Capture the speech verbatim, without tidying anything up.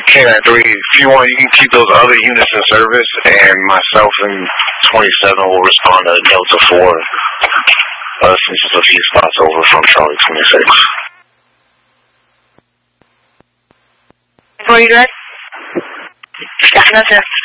K nine three, if you want, you can keep those other units in service, and myself and twenty-seven will respond to Delta four, uh, since it's a few spots over from Charlie twenty-six. Where are you at? Yeah, no, sir.